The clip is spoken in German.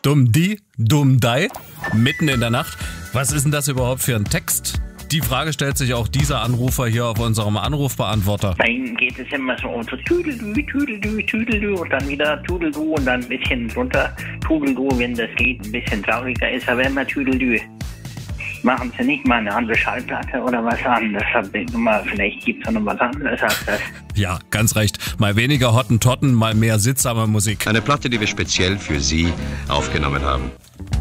Dumm die, dumm dei, mitten in der Nacht. Was ist denn das überhaupt für ein Text? Die Frage stellt sich auch dieser Anrufer hier auf unserem Anrufbeantworter. Bei ihm geht es immer so um so Tüdelü, Tüdelü, Tüdelü und dann wieder Tudelü und dann ein bisschen runter. Tudelü, wenn das geht, ein bisschen trauriger ist, aber immer Tüdelü. Machen Sie nicht mal eine andere Schallplatte oder was anderes. Vielleicht gibt es noch was anderes als das. Ja, ganz recht. Mal weniger Hottentotten, mal mehr sittsame Musik. Eine Platte, die wir speziell für Sie aufgenommen haben.